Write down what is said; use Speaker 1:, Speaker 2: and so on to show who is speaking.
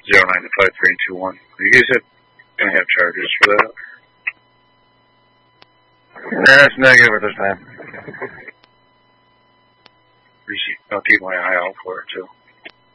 Speaker 1: 09-5321. You guys gonna have charges for that?
Speaker 2: That's negative at this time.
Speaker 1: I'll keep my eye out for it too.